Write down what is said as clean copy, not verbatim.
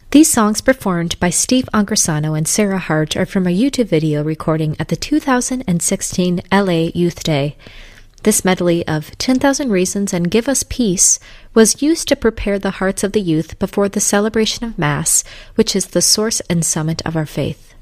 These songs performed by Steve Angrisano and Sarah Hart are from a YouTube video recording at the 2016 LA Youth Day. This medley of 10,000 Reasons and Give Us Peace was used to prepare the hearts of the youth before the celebration of Mass, which is the source and summit of our faith.